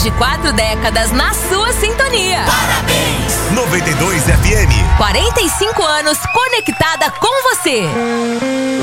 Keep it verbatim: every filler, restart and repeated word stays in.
de quatro décadas na sua sintonia. Parabéns! noventa e dois F M. quarenta e cinco anos conectada com você.